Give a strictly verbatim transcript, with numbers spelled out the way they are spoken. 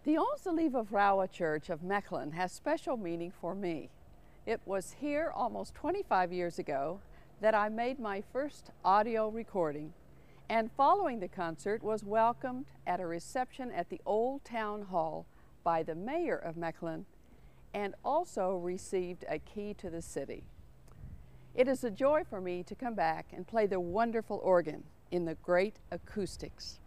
The Onze Lieve Vrouwen Church of Mechelen has special meaning for me. It was here almost twenty-five years ago that I made my first audio recording, and following the concert was welcomed at a reception at the Old Town Hall by the mayor of Mechelen and also received a key to the city. It is a joy for me to come back and play the wonderful organ in the great acoustics.